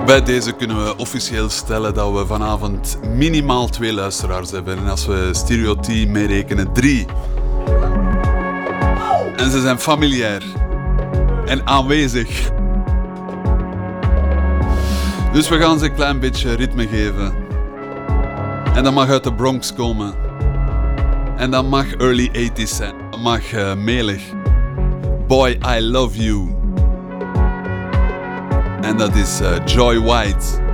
Bij deze kunnen we officieel stellen dat we vanavond minimaal 2 luisteraars hebben. En als we Stereo T meerekenen, 3. En ze zijn familiair. En aanwezig. Dus we gaan ze een klein beetje ritme geven. En dat mag uit de Bronx komen. En dat mag early 80s zijn. Dat mag melig. Boy, I Love You. En dat is Joy White.